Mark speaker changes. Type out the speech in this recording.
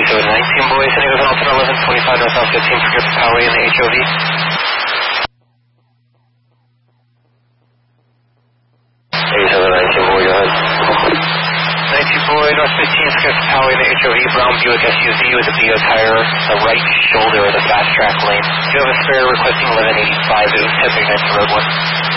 Speaker 1: 8719 boy, sending with an alternate 1125 north south 15 script Poway in the HOV. 8719 boy, go ahead. 19 boy, north 15 script Poway in the HOV, brown Buick SUV with a BO tire, the right shoulder of the fast track lane. Do you have a spare requesting 1185, it was 10 to road 1.